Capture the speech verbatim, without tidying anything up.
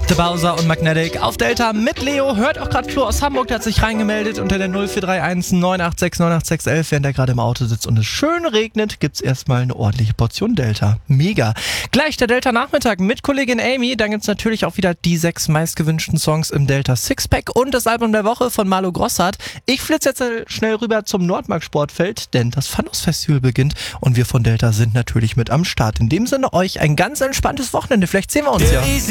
The Bowser und Magnetic auf Delta mit Leo. Hört auch gerade Flo aus Hamburg, der hat sich reingemeldet unter der null vier drei eins neun acht sechs neun acht sechs elf. Während er gerade im Auto sitzt und es schön regnet, gibt's erstmal eine ordentliche Portion Delta. Mega. Gleich der Delta-Nachmittag mit Kollegin Amy. Dann gibt's natürlich auch wieder die sechs meistgewünschten Songs im Delta Sixpack und das Album der Woche von Marlo Grossart. Ich flitze jetzt schnell rüber zum Nordmark Sportfeld, denn das Phanus-Festival beginnt und wir von Delta sind natürlich mit am Start. In dem Sinne euch ein ganz entspanntes Wochenende. Vielleicht sehen wir uns ja.